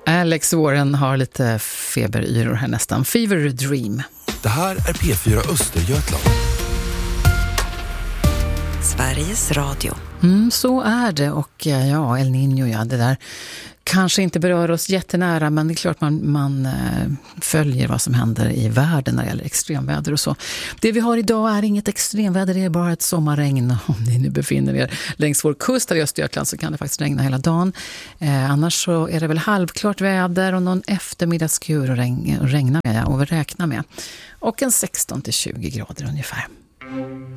Alex Warren har lite feberyror här nästan. Fever Dream. Det här är P4 Östergötland. Sveriges Radio. Så är det, och ja, El Niño, det där kanske inte berör oss jättenära, men det är klart man följer vad som händer i världen när det gäller extremväder och så. Det vi har idag är inget extremväder, det är bara ett sommarregn. Om ni nu befinner er längs vår kust här i Östergötland så kan det faktiskt regna hela dagen. Annars så är det väl halvklart väder och någon eftermiddagskur och regna med och räkna med. Och en 16-20 grader ungefär.